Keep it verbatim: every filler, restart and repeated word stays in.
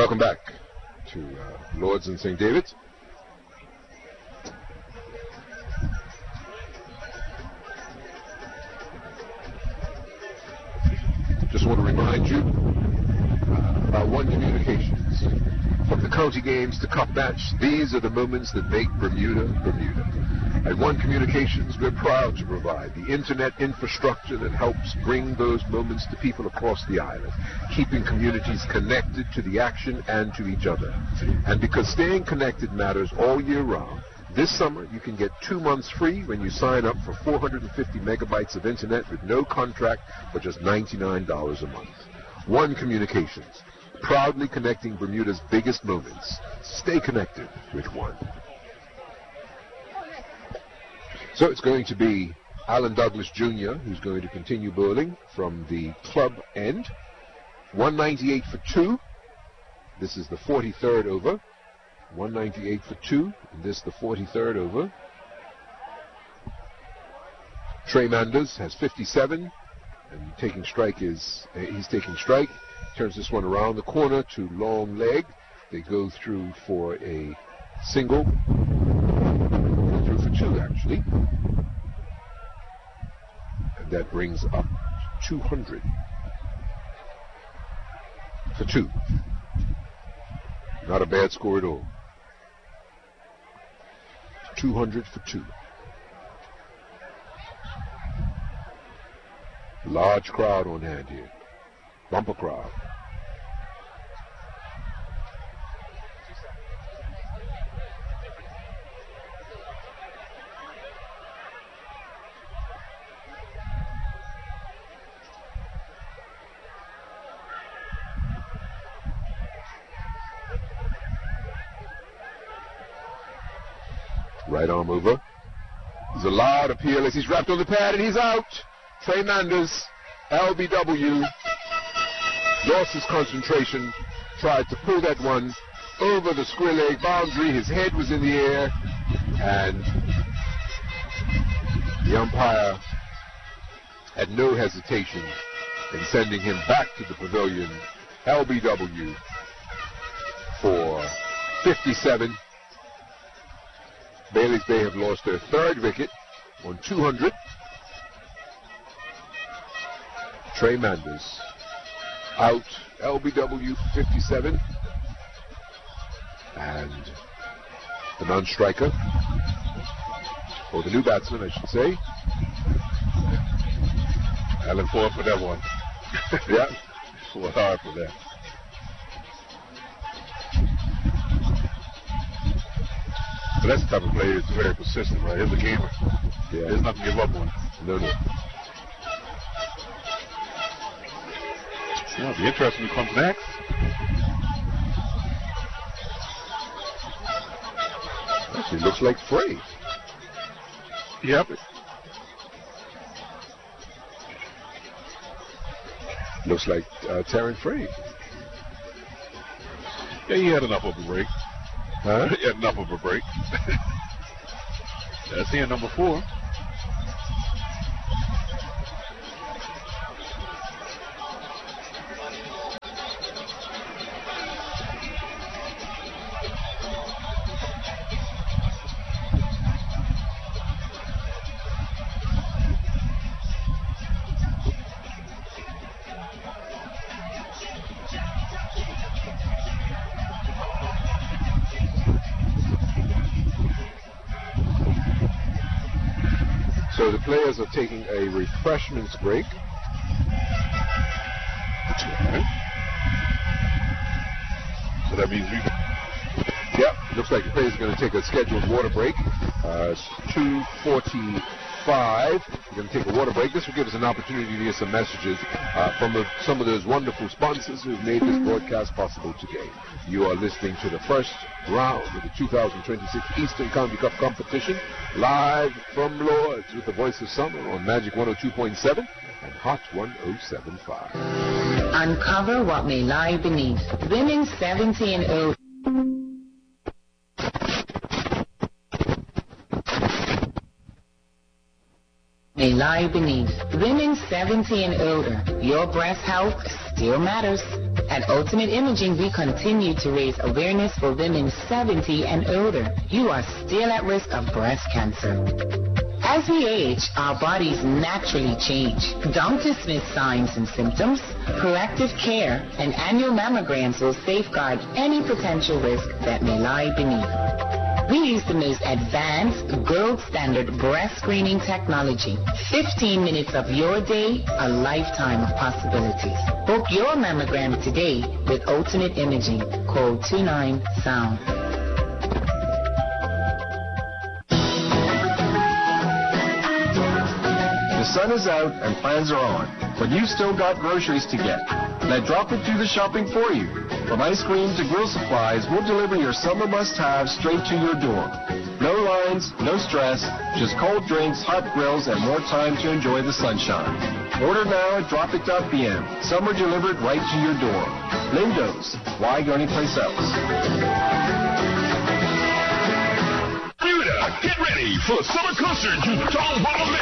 Welcome back to uh, Lords and Saint David's. Just want to remind you uh, about One Communications. From the county games to cup match, these are the moments that make Bermuda, Bermuda. At One Communications, we're proud to provide the internet infrastructure that helps bring those moments to people across the island, keeping communities connected to the action and to each other. And because staying connected matters all year round, this summer you can get two months free when you sign up for four hundred fifty megabytes of internet with no contract for just ninety-nine dollars a month. One Communications, proudly connecting Bermuda's biggest moments. Stay connected with One. So it's going to be Alan Douglas Junior who's going to continue bowling from the club end. one ninety-eight for two. This is the forty-third over. one ninety-eight for two. And this the forty-third over. Trey Manders has fifty-seven. And taking strike is, uh, he's taking strike. Turns this one around the corner to long leg. They go through for a single. Go through for two, actually. And that brings up two hundred for two. Not a bad score at all. two hundred for two. Large crowd on hand here. Bumper crowd. Right arm over. There's a loud appeal as he's wrapped on the pad and he's out. Trey Manders, L B W, lost his concentration, tried to pull that one over the square leg boundary. His head was in the air, and the umpire had no hesitation in sending him back to the pavilion. L B W for fifty-seven. Bailey's Bay have lost their third wicket on two hundred. Trey Manders out, L B W fifty-seven. And the non-striker, or the new batsman, I should say. Alan Ford for that one. Yeah, Ford hard for that. But that's the type of player that's very persistent, right? He's a gamer. Yeah. There's nothing to give up on. No, no. So it'll be interesting who comes next. Actually, looks like Frey. Yep. Looks like uh, Terran Frey. Yeah, he had enough of a break. Huh? He had enough of a break. That's here, number four. So the players are taking a refreshments break. So that means we... Yep, looks like the players are going to take a scheduled water break. Uh, it's two forty-five. We're going to take a water break. This will give us an opportunity to get some messages uh, from the, some of those wonderful sponsors who've made this broadcast possible today. You are listening to the first round of the two thousand twenty-six Eastern County Cup competition, live from Lords with the voice of summer on Magic one oh two point seven and Hot one oh seven point five. Uncover what may lie beneath. Women seventeen oh. may lie beneath. Women seventy and older, your breast health still matters. At Ultimate Imaging, we continue to raise awareness for women seventy and older. You are still at risk of breast cancer. As we age, our bodies naturally change. Doctor Smith's signs and symptoms, proactive care, and annual mammograms will safeguard any potential risk that may lie beneath. We use the most advanced, gold standard breast screening technology. fifteen minutes of your day, a lifetime of possibilities. Book your mammogram today with Ultimate Imaging. Call two nine sound. The sun is out and plans are on, but you still got groceries to get. Let Drop It do the shopping for you. From ice cream to grill supplies, we'll deliver your summer must-haves straight to your door. No lines, no stress, just cold drinks, hot grills, and more time to enjoy the sunshine. Order now at drop it dot p m. Summer delivered right to your door. Lindo's. Why go anyplace else? Bermuda, get ready for a summer concert to Tom Bottom